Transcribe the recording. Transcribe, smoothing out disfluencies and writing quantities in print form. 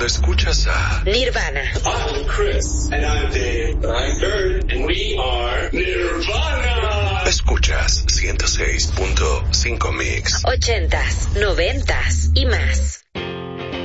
escuchas a Nirvana. I'm Chris. And I'm Dave. I'm Kurt. And we are Nirvana. Escuchas 106.5 Mix. 80s, 90s y más.